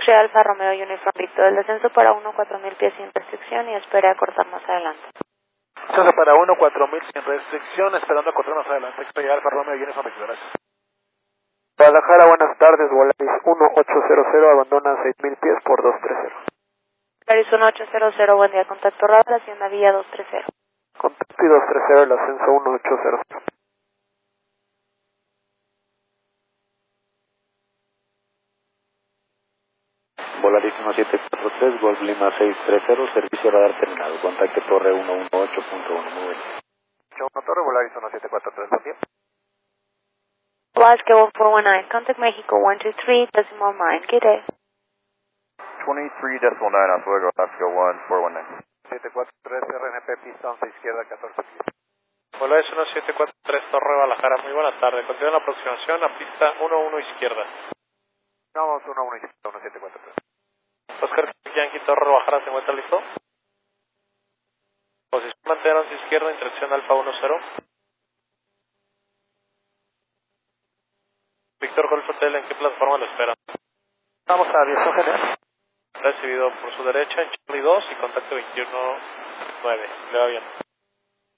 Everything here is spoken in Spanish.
X-Ray Alfa Romeo Uniform Victor, el descenso para 1-4000 pies sin restricción y espere acortar más adelante. Descenso para 1-4000 sin restricción, esperando acortar más adelante. X-Ray Alfa Romeo Uniform Victor, gracias. Guadalajara, buenas tardes, Volaris 1800, abandona 6000 pies por 230. Volaris 1800, buen día, contacto radar, Hacienda Villa 230. Contacto y 230, el ascenso 1800. Volaris 1743, Golf Lima 630, servicio radar terminado, contacto torre 118.1, muy bien. 1 Torre, Volaris 1743, buen día. Alaska 1419, contact Mexico 123, decimal 9, good day. 23.9, Oswego, Alaska 1419. 743, RNP, pista 11 izquierda, 14 pies. Volaris 1743, Torre Guadalajara, muy buena tarde. Continúa la aproximación a pista 11 izquierda. Vamos 1-1 izquierda, 1743. Oscar Yankee, Torre Guadalajara, ¿se encuentra listo? Posición mantener 11 izquierda, interacción Alfa 10. Víctor Golf Hotel, ¿en qué plataforma lo espera? Vamos a aviación general. Recibido por su derecha en Charlie 2 y contacto 21-9. Le va bien.